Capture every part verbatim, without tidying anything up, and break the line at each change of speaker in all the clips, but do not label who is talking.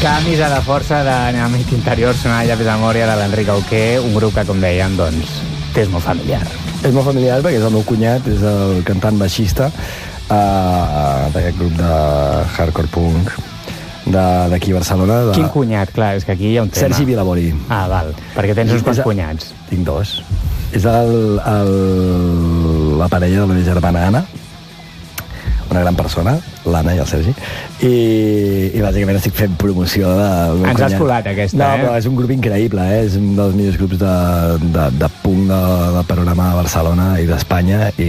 Camisa de força d'Enemic Interior, sonava Llavis de Mòria de l'Enric Auqué, un grup que, com dèiem, doncs, t'és molt familiar.
És molt familiar perquè és el meu cunyat, és el cantant baixista uh, d'aquest grup de hardcore punk d'aquí a Barcelona. De...
Quin cunyat? Clar, és que aquí hi ha un tema.
Sergi Vilabori.
Ah, val, perquè tens uns quants
a...
cunyats.
Tinc dos. És el, el, la parella de la meva germana Anna, una gran persona, l'Anna i el Sergi, i, i bàsicament estic fent promoció de...
Ens has colat aquesta,
no,
eh?
No, però és un grup increïble, eh? És un dels millors grups de, de, de punk de, de panorama de Barcelona i d'Espanya, i,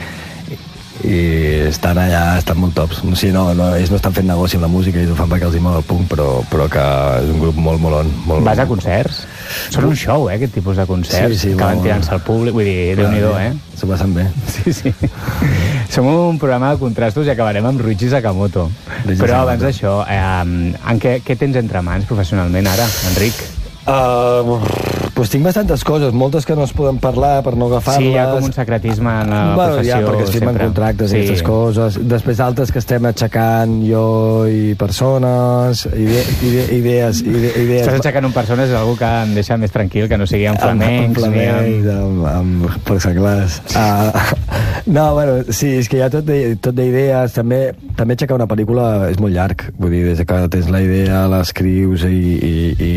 i estan allà, estan molt tops. O sigui, no, no, ells no estan fent negoci amb la música, ells ho fan perquè els hi mola el punk, però, però que és un grup molt molon. Molt,
Vas a concerts? Són un show, eh, aquest tipus de concerts,
sí, sí,
que van
molt,
tirant-se al públic, vull dir, Déu-n'hi-do, eh?
S'ho passen bé.
Sí, sí. Som un programa de contrastos i acabarem amb Ruichi Sakamoto.
Ruichi
Però
Sakamoto.
abans d'això, eh, en què, què tens entre mans professionalment ara, Enric?
Uh, pues tinc bastantes coses, moltes que no es poden parlar per no agafar-les.
Sí, hi ha com un secretisme en la
bueno,
professió.
Ja, perquè es firmen
sempre.
contractes
Sí.
i aquestes coses. Després altres que estem aixecant jo i persones, ide ide idees, ide idees...
Estàs aixecant un persones és algú que em deixa més tranquil, que no sigui amb flamencs,
amb,
ni amb...
flamencs amb, amb, amb porceglars. Uh, no, bueno, sí, és que hi ha tot de- tot d'idees. També, també aixecar una pel·lícula és molt llarg. Vull dir, des que tens la idea, l'escrius i, i, i,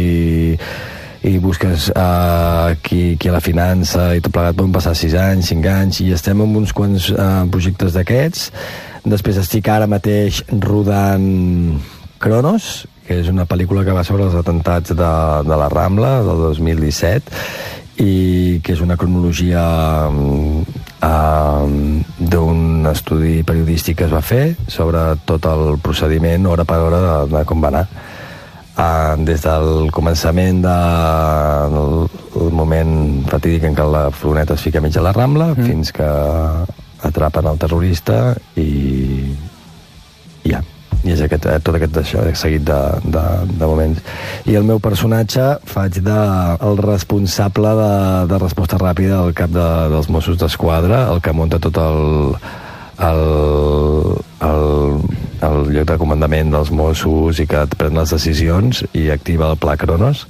i busques uh, qui, qui la finança i tot plegat, poden passar sis anys, cinc anys, i estem amb uns quants uh, projectes d'aquests. Després estic ara mateix rodant Cronos, que és una pel·lícula que va sobre els atentats de, de la Rambla del dos mil disset, i que és una cronologia uh, d'un estudi periodístic que es va fer sobre tot el procediment hora per hora de, de com va anar. Uh, des del començament del el moment fatídic en què la furgoneta es fica mig a la Rambla mm. fins que atrapen el terrorista i ja, i és aquest, tot aquest això, seguit de, de, de moments. I el meu personatge faig de el responsable de, de resposta ràpida al cap de, dels Mossos d'Esquadra, el que munta tot el el, el, el lloc de comandament dels Mossos i que pren les decisions i activa el pla Cronos.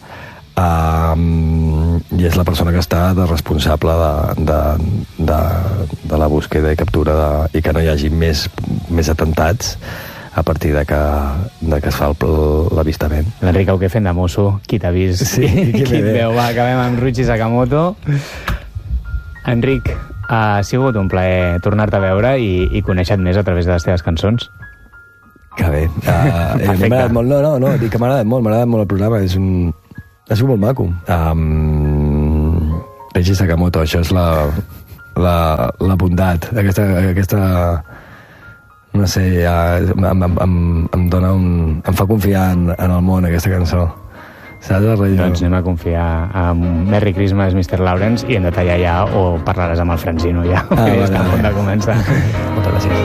Um, i és la persona que està de responsable de, de, de, de la búsqueda i captura de, i que no hi hagi més, més atentats a partir de que, de que es fa l'avistament.
L'Enric Auqué fent de mosso, qui t'ha vist,
sí,
qui, qui et veu. Va, acabem amb Ruichi Sakamoto. Enric, ha sigut un plaer tornar-te a veure i, i conèixer-te més a través de les teves cançons.
Que bé. Uh, eh, m'ha agradat molt. No, no, no, dic que m'ha agradat molt, m'ha agradat molt el programa. És un... Ha sigut molt maco. Um, Ruichi Sakamoto, això és la, la, la bondat. Aquesta, aquesta no sé, ja, em, em, em, em dona un... em fa confiar en, en el món, aquesta cançó. Saps el rotllo?
Doncs anem a confiar en Merry Christmas, mister Lawrence, i en detallar ja o parlaràs amb el Franzino ja,
Ah,
que ja
vale,
està a punt de començar.
Moltes gràcies.